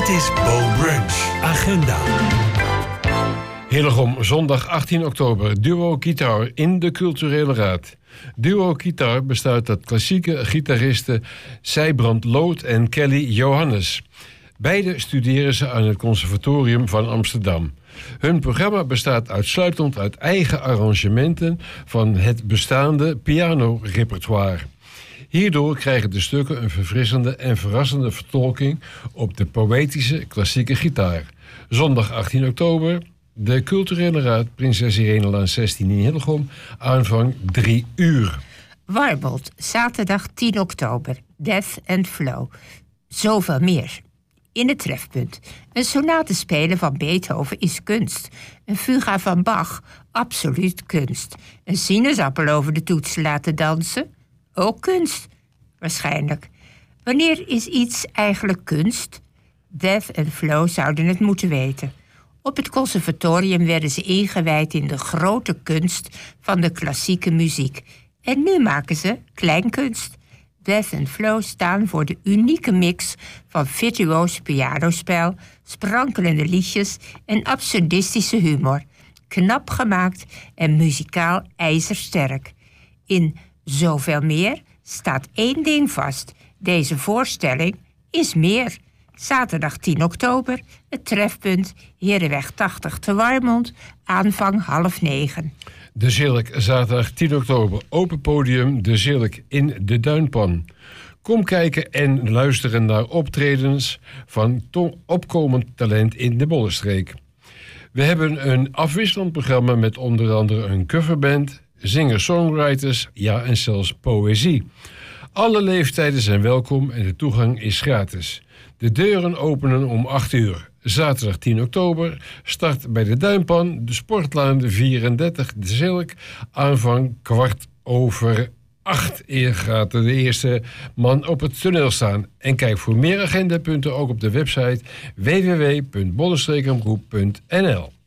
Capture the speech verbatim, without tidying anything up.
Dit is Bo Brunch. Agenda. Hillegom, zondag achttien oktober. Duo Gitaar in de Culturele Raad. Duo Gitaar bestaat uit klassieke gitaristen Sijbrand Loot en Kelly Johannes. Beide studeren ze aan het Conservatorium van Amsterdam. Hun programma bestaat uitsluitend uit eigen arrangementen van het bestaande pianorepertoire. Hierdoor krijgen de stukken een verfrissende en verrassende vertolking op de poëtische klassieke gitaar. Zondag achttien oktober, de Culturele Raad, Prinses Irenelaan zestien in Hillegom, aanvang drie uur. Warbold, zaterdag tien oktober, Death and Flow. Zoveel meer. In het trefpunt. Een sonate spelen van Beethoven is kunst. Een fuga van Bach, absoluut kunst. Een sinaasappel over de toetsen laten dansen, ook kunst. Waarschijnlijk. Wanneer is iets eigenlijk kunst? Death and Flow zouden het moeten weten. Op het conservatorium werden ze ingewijd in de grote kunst van de klassieke muziek. En nu maken ze kleinkunst. Death and Flow staan voor de unieke mix van virtuoos pianospel, sprankelende liedjes en absurdistische humor. Knap gemaakt en muzikaal ijzersterk. In Zoveel meer staat één ding vast. Deze voorstelling is meer. Zaterdag tien oktober, het trefpunt Herenweg tachtig te Warmond, aanvang half negen. De Zilk, zaterdag tien oktober, open podium De Zilk in de Duinpan. Kom kijken en luisteren naar optredens van to- opkomend talent in de Bollenstreek. We hebben een afwisselend programma met onder andere een coverband, singer-songwriters, ja en zelfs poëzie. Alle leeftijden zijn welkom en de toegang is gratis. De deuren openen om acht uur. Zaterdag tien oktober start bij de Duinpan, de Sportlaan vierendertig, de Zilk, aanvang kwart over acht. Eer gaat de eerste man op het toneel staan. En kijk voor meer agendapunten ook op de website w w w punt bollenstreekomroep punt n l.